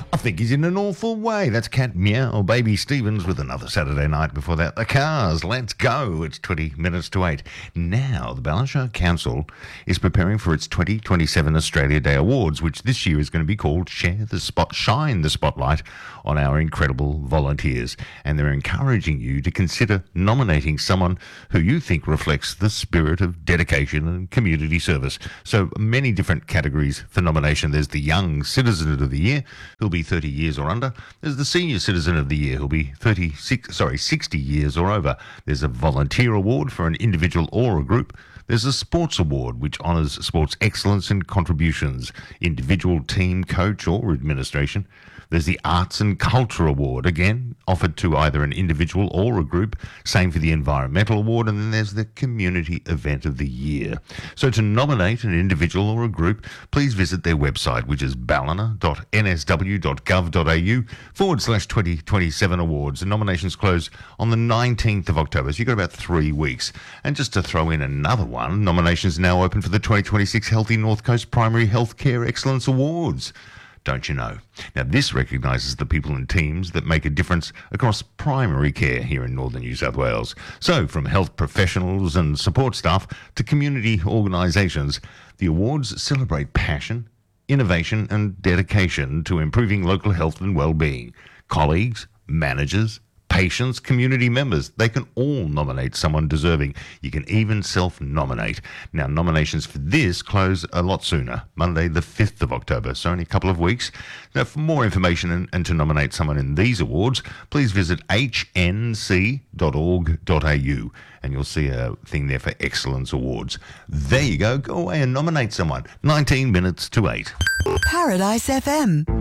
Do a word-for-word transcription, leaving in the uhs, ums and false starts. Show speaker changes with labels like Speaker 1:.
Speaker 1: I think he's in an awful way. That's Cat Meow, Baby Stevens with another Saturday night before that. The Cars, let's go. It's twenty minutes to eight. Now, the Balanchine Council is preparing for its twenty twenty-seven Australia Day Awards, which this year is going to be called Share the Spot, Shine the Spotlight on Our Incredible Volunteers. And they're encouraging you to consider nominating someone who you think reflects the spirit of dedication and community service. So many different categories for nomination. There's the Young Citizen of the Year, who'll be thirty years or under. There's the Senior Citizen of the Year, who'll be thirty-six, sorry, sixty years or over. There's a Volunteer Award for an individual or a group. There's a Sports Award, which honours sports excellence and contributions, individual, team, coach or administration. There's the Arts and Culture Award, again, offered to either an individual or a group. Same for the Environmental Award. And then there's the Community Event of the Year. So to nominate an individual or a group, please visit their website, which is ballina.nsw.gov.au forward slash 2027 awards. The nominations close on the nineteenth of October, so you've got about three weeks. And just to throw in another one, nominations now open for the twenty twenty-six Healthy North Coast Primary Healthcare Excellence Awards. Don't you know? Now, this recognises the people and teams that make a difference across primary care here in northern New South Wales. So, from health professionals and support staff to community organisations, the awards celebrate passion, innovation and dedication to improving local health and well-being. Colleagues, managers, patients, community members, they can all nominate someone deserving. You can even self-nominate. Now, nominations for this close a lot sooner, Monday the fifth of October, so only a couple of weeks. Now, for more information and, and to nominate someone in these awards, please visit h n c dot org dot a u and you'll see a thing there for Excellence Awards. There you go. Go away and nominate someone. nineteen minutes to eight.
Speaker 2: Paradise F M.